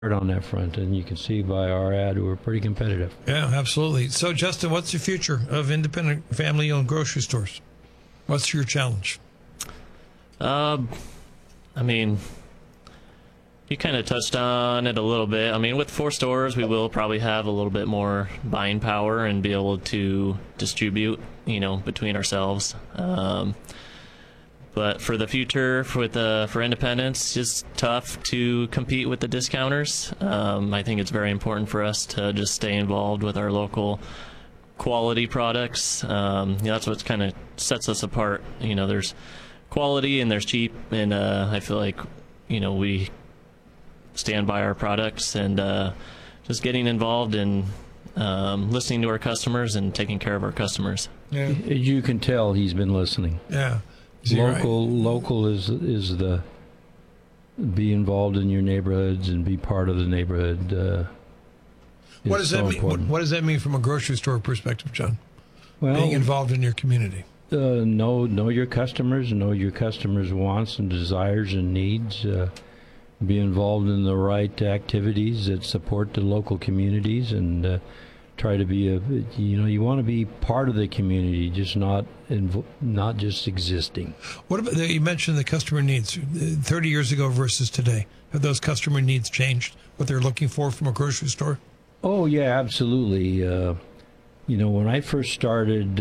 on that front, and you can see by our ad we're pretty competitive. Yeah, absolutely. So, Justin, what's the future of independent family-owned grocery stores? What's your challenge? I mean, you kind of touched on it a little bit. I mean, with 4 stores, we will probably have a little bit more buying power and be able to distribute, between ourselves. But for the future, for independents, it's just tough to compete with the discounters. I think it's very important for us to just stay involved with our local quality products. That's what kind of sets us apart. There's quality and there's cheap, and I feel like, we stand by our products and just getting involved in listening to our customers and taking care of our customers. Yeah. You can tell he's been listening. Yeah. Local is the be involved in your neighborhoods and be part of the neighborhood. What does that mean? What does that mean from a grocery store perspective, John? Well, being involved in your community. Know your customers, know your customers' wants and desires and needs. Be involved in the right activities that support the local communities, and try to be you want to be part of the community, just not just existing. What about you mentioned the customer needs 30 years ago versus today? Have those customer needs changed? What they're looking for from a grocery store? Oh yeah, absolutely. When I first started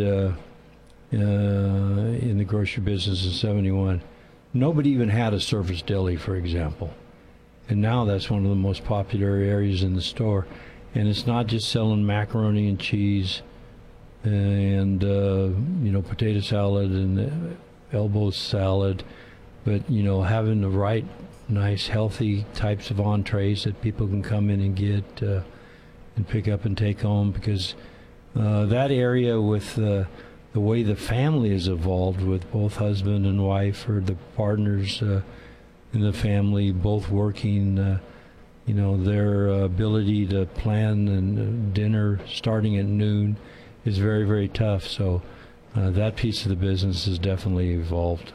in the grocery business in '71, nobody even had a surface deli, for example, and now that's one of the most popular areas in the store. And it's not just selling macaroni and cheese and, potato salad and elbow salad, but, having the right, nice, healthy types of entrees that people can come in and get and pick up and take home, because that area with the way the family is evolved with both husband and wife or the partners in the family both working, their ability to plan and dinner starting at noon is very, very tough. So that piece of the business has definitely evolved.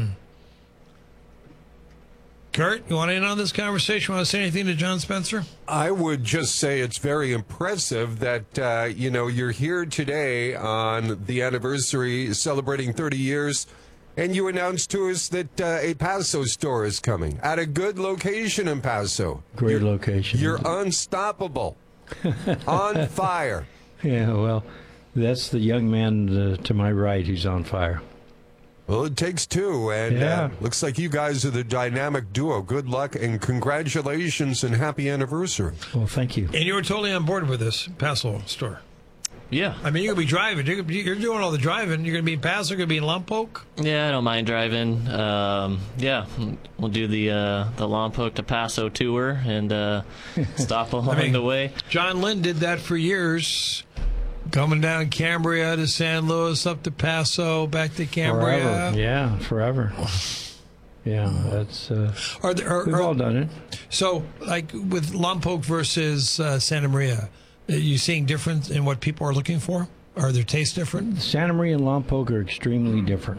Kurt, you want to in on this conversation? Want to say anything to John Spencer? I would just say it's very impressive that, you're here today on the anniversary celebrating 30 years. And you announced to us that a Paso store is coming at a good location in Paso. Great location. You're unstoppable. On fire. Yeah, well, that's the young man to my right who's on fire. Well, it takes two, and looks like you guys are the dynamic duo. Good luck and congratulations and happy anniversary. Well, thank you. And you were totally on board with this Paso store. Yeah. I mean, you're going to be driving. You're doing all the driving. You're going to be in Paso. You're going to be in Lompoc. Yeah, I don't mind driving. We'll do the Lompoc to Paso tour and stop along the way. John Lynn did that for years, coming down Cambria to San Luis, up to Paso, back to Cambria. Forever. Yeah, forever. Yeah, that's we've all done it. So, like with Lompoc versus Santa Maria, are you seeing difference in what people are looking for? Are their tastes different? Santa Maria and Lompoc are extremely different.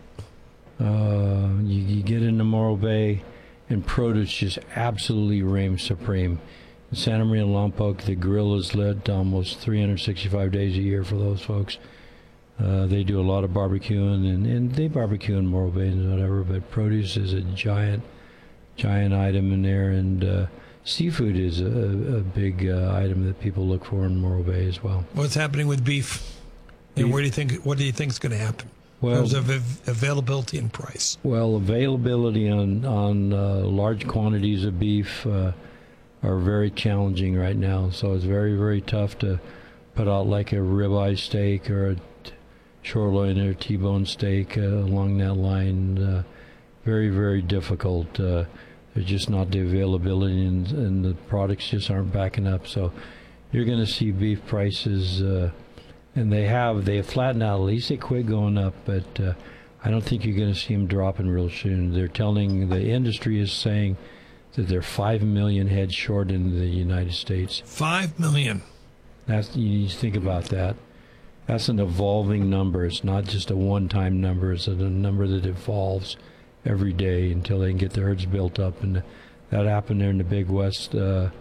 You get into Morro Bay, and produce just absolutely reigns supreme. In Santa Maria and Lompoc, the grill is lit almost 365 days a year for those folks. They do a lot of barbecuing, and they barbecue in Morro Bay and whatever, but produce is a giant item in there, and seafood is a big item that people look for in Morro Bay as well. What's happening with beef? And what do you think is going to happen in terms of availability and price? Well, availability on large quantities of beef are very challenging right now. So it's very, very tough to put out like a ribeye steak or a shoreloin or T-bone steak along that line. Very, very difficult. There's just not the availability, and the products just aren't backing up. So you're going to see beef prices, and they have flattened out. At least they quit going up, but I don't think you're going to see them dropping real soon. The industry is saying that they're 5 million heads short in the United States. 5 million. You need to think about that. That's an evolving number. It's not just a one-time number. It's a number that evolves every day until they can get their herds built up, and That happened there in the Big West